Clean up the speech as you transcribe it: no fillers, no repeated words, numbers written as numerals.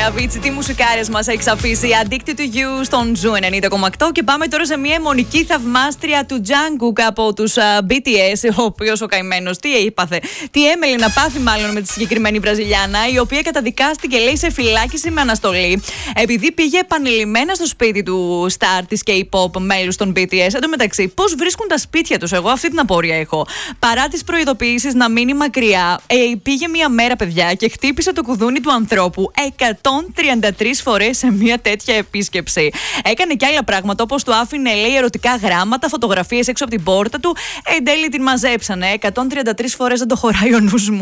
Αβίτσι, τι μουσικάρες μας έχεις αφήσει. Addicted to You στον Ζου 90,8. Και πάμε τώρα σε μια αιμονική θαυμάστρια του Jungkook από τους BTS, ο οποίος ο καημένος τι έπαθε, τι έμελε να πάθει μάλλον με τη συγκεκριμένη Βραζιλιάνα, η οποία καταδικάστηκε, λέει, σε φυλάκιση με αναστολή, επειδή πήγε επανειλημμένα στο σπίτι του star της K-pop, μέλους των BTS. Εν τω μεταξύ, πώς βρίσκουν τα σπίτια τους, εγώ αυτή την απορία έχω. Παρά τις προειδοποιήσεις να μείνει μακριά, πήγε μία μέρα, παιδιά, και χτύπησε το κουδούνι του ανθρώπου 133 φορές σε μία τέτοια επίσκεψη. Έκανε και άλλα πράγματα, όπως του άφηνε, λέει, ερωτικά γράμματα, φωτογραφίες έξω από την πόρτα του. Εν τέλει την μαζέψανε. 133 φορές δεν το χωράει ο νους μου.